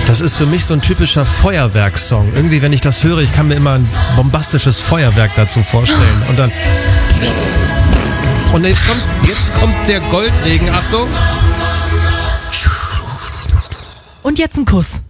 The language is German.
Das ist für mich so ein typischer Feuerwerkssong. Irgendwie, wenn ich das höre, ich kann mir immer ein bombastisches Feuerwerk dazu vorstellen. Und dann... Und jetzt kommt der Goldregen. Achtung. Und jetzt ein Kuss.